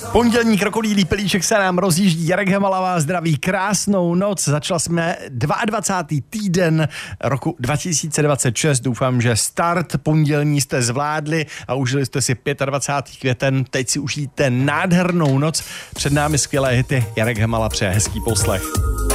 Pondělní krokodýlí pelíšek se nám rozjíždí. Jarek Hamala vás zdraví, krásnou noc. Začali jsme 22. týden roku 2026. Doufám, že start pondělní jste zvládli a užili jste si 25. květen. Teď si užijte nádhernou noc. Před námi skvělé hity. Jarek Hamala přeje hezký poslech.